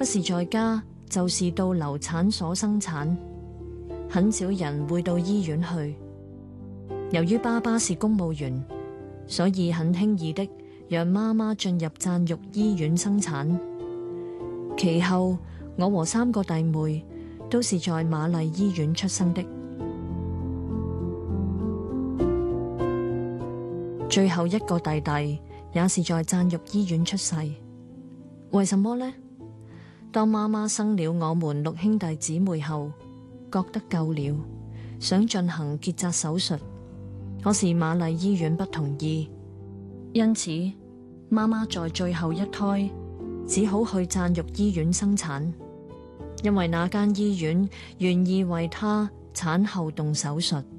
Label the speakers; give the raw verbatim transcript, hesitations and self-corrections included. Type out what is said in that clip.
Speaker 1: 不是在家，就是到流產所生產，很少人會到醫院去。由於爸爸是公務員，所以很輕易的讓媽媽進入贊育醫院生產。其後，我和三個弟妹都是在瑪麗醫院出生的。最後一個弟弟也是在贊育醫院出世。為什麼呢？當媽媽生了我們六兄弟姊妹後，覺得夠了，想進行結紮手術，可是瑪麗醫院不同意，因此媽媽在最後一胎只好去贊育醫院生產，因為那間醫院願意為她產後動手術。